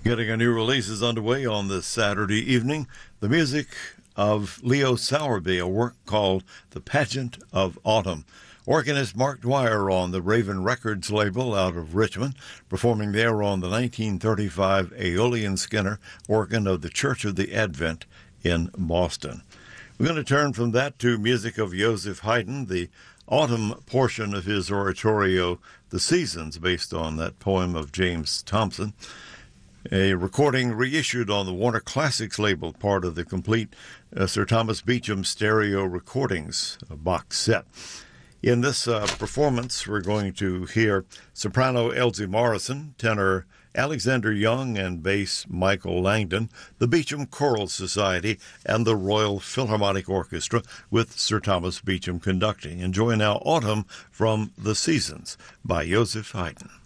Getting a new releases underway on this Saturday evening. The music of Leo Sowerby, a work called The Pageant of Autumn. Organist Mark Dwyer on the Raven Records label out of Richmond, performing there on the 1935 Aeolian Skinner organ of the Church of the Advent in Boston. We're going to turn from that to music of Joseph Haydn, the autumn portion of his oratorio, The Seasons, based on that poem of James Thompson. A recording reissued on the Warner Classics label, part of the complete Sir Thomas Beecham stereo recordings box set. In this performance, we're going to hear soprano Elsie Morrison, tenor Alexander Young, and bass Michael Langdon, the Beecham Choral Society, and the Royal Philharmonic Orchestra with Sir Thomas Beecham conducting. Enjoy now Autumn from The Seasons by Joseph Haydn.